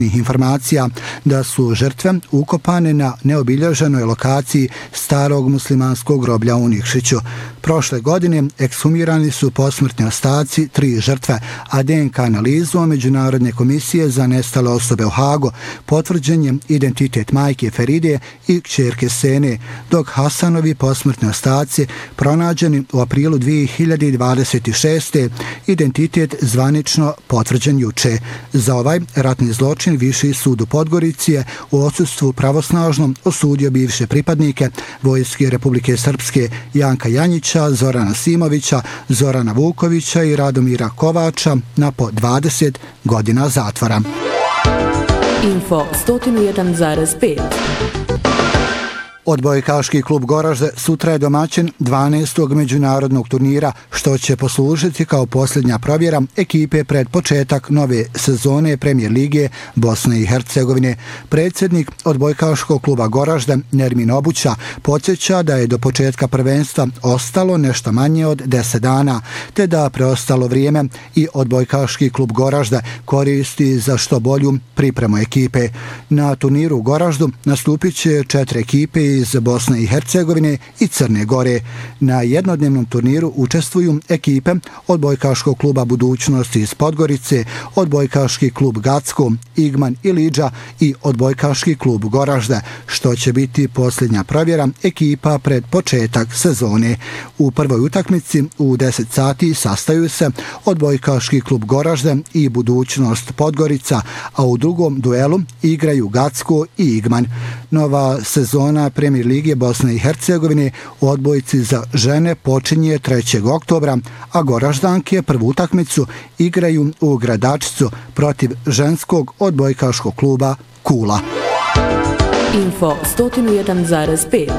informacija da su žrtve ukopane na neobilježenoj lokaciji starog muslimanskog groblja u Nikšiću. Prošle godine ekshumirani su posmrtni ostaci 3 žrtve, a DNK analizom Međunarodne komisije za nestale osobe u Hagu potvrđen je identitet majke Feride i kćerke Sene, dok Hasanovi posmrtni ostaci pronađeni u aprilu 2026. identitet zvanično potvrđen juče. Za ovaj ratni zločin Viši sud u Podgorici je u odsustvu pravosnažnom osudio bivše pripadnike Vojske Republike Srpske Janka Janjića, Zorana Simovića, Zorana Vukovića i Radomira Kovača na po 20 godina zatvora. Info 101,5. Odbojkaški klub Goražde sutra je domaćin 12. međunarodnog turnira, što će poslužiti kao posljednja provjera ekipe pred početak nove sezone Premijer Lige Bosne i Hercegovine. Predsjednik odbojkaškog kluba Goražde Nermin Obuća podsjeća da je do početka prvenstva ostalo nešto manje od 10 dana, te da preostalo vrijeme i odbojkaški klub Goražde koristi za što bolju pripremu ekipe. Na turniru u Goraždu nastupit će 4 ekipe iz Bosne i Hercegovine i Crne Gore. Na jednodnevnom turniru učestvuju ekipe odbojkaškog kluba Budućnost iz Podgorice, odbojkaški klub Gacko, Igman i Liđa i odbojkaški klub Goražde, što će biti posljednja provjera ekipa pred početak sezone. U prvoj utakmici u 10 sati sastaju se odbojkaški klub Goražde i Budućnost Podgorica, a u drugom duelu igraju Gacko i Igman. Nova sezona Premijer Lige Bosne i Hercegovine u odbojci za žene počinje 3. oktobra, a Goraždanke prvu utakmicu igraju u Gradačicu protiv ženskog odbojkaškog kluba Kula. Info 101,5.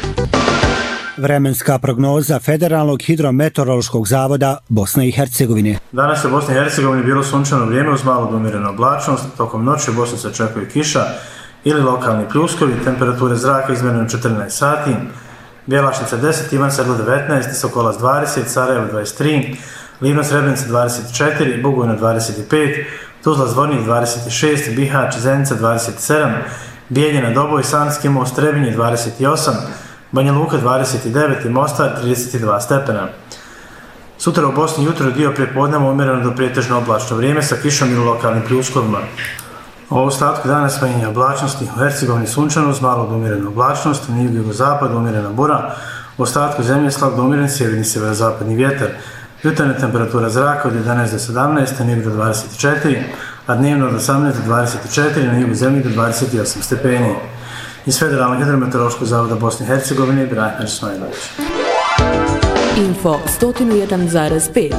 Vremenska prognoza Federalnog hidrometeorološkog zavoda Bosne i Hercegovine. Danas u Bosni i Hercegovini bilo sunčano vrijeme uz malo do umjerenu oblačnost. Tokom noći u Bosni se očekuje kiša ili lokalni pljuskovi, temperature zraka izmjerene u 14 sati, Bjelašnica 10, Ivan Sedlo 19, Sokolac 20, Sarajevo 23, Livno Srebrenica 24, Bugojno 25, Tuzla Zvornik 26, Bihać, Zenica 27, Bijeljina, Doboj, Sanski most, Trebinje 28, Banja Luka 29 i Mostar 32 stepena. Sutra u Bosni jutro dio prijepodneva umjereno do prijetežno oblačno vrijeme sa kišom ili lokalnim pljuskovima. U ostatku dana smanjenje oblačnosti, u Hercegovini sunčano uz malo do umjerenu oblačnost, na jugo-zapadu umjerena bura, u ostatku zemlje slab do umjeren sjeverni sjeverozapadni vjetar. Jutarnja temperatura zraka od 11 do 17, na jugu do 24, a dnevno od 18 do 24, na jugu zemlje do 28 stepeni. Iz Federalnog hidrometeorološkog zavoda Bosne i Hercegovine, Brajna Smajlović. Info 101,5.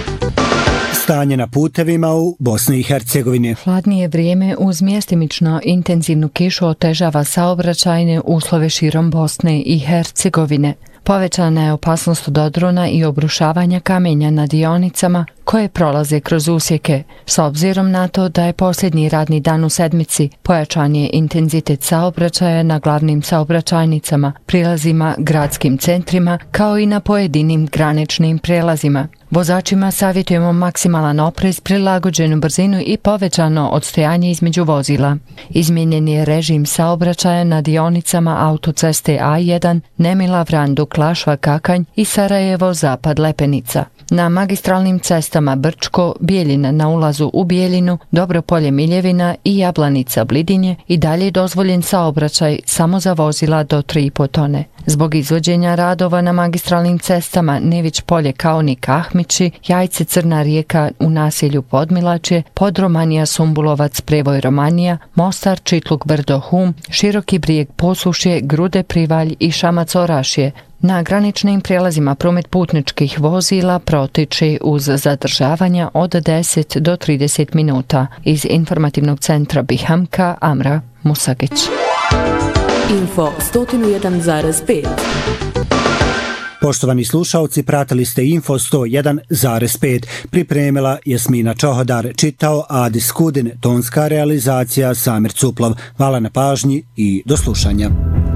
Stanje na putevima u Bosni i Hercegovini. Hladnije vrijeme uz mjestimično intenzivnu kišu otežava saobraćajne uslove širom Bosne i Hercegovine. Povećana je opasnost od odrona i obrušavanja kamenja na dionicama koje prolaze kroz usjeke. S obzirom na to da je posljednji radni dan u sedmici, pojačan je intenzitet saobraćaja na glavnim saobraćajnicama, prilazima, gradskim centrima, kao i na pojedinim graničnim prelazima. Vozačima savjetujemo maksimalan oprez, prilagođenu brzinu i povećano odstojanje između vozila. Izmijenjen je režim saobraćaja na dionicama autoceste A1, Nemila Vrandu, Klašva, Kakanj i Sarajevo, Zapad, Lepenica. Na magistralnim cestama Brčko, Bijeljina na ulazu u Bijeljinu, Dobropolje, Miljevina i Jablanica, Blidinje i dalje dozvoljen saobraćaj samo za vozila do 3,5 tone. Zbog izvođenja radova na magistralnim cestama Nević Polje, Kaonik, Ahmići, Jajce, Crna Rijeka u naselju Podmilačje, Podromanija, Sumbulovac, Prevoj, Romanija, Mostar, Čitluk, Brdo, Hum, Široki Brijeg, Posušje, Grude, Privalj i Šamac, Orašje. Na graničnim prijelazima promet putničkih vozila protiče uz zadržavanja od 10 do 30 minuta. Iz informativnog centra Bihamka, Amra Musagić. Info 101,5. Poštovani slušalci, pratili ste Info 101,5. Pripremila Jasmina Čohodar, čitao Adis Kudin, tonska realizacija Samir Cuplov. Hvala na pažnji i do slušanja.